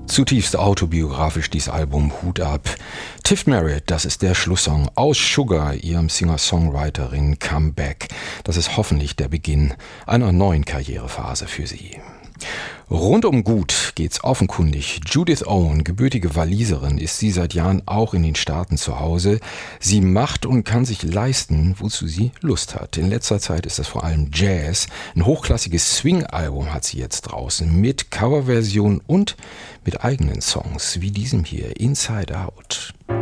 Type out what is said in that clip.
Zutiefst autobiografisch dieses Album, Hut ab. Tiff Merritt, das ist der Schlusssong aus Sugar, ihrem Singer-Songwriterin Comeback. Das ist hoffentlich der Beginn einer neuen Karrierephase für sie. Rundum gut geht's offenkundig. Judith Owen, gebürtige Waliserin, ist sie seit Jahren auch in den Staaten zu Hause. Sie macht und kann sich leisten, wozu sie Lust hat. In letzter Zeit ist das vor allem Jazz. Ein hochklassiges Swing-Album hat sie jetzt draußen mit Coverversion und mit eigenen Songs, wie diesem hier, Inside Out.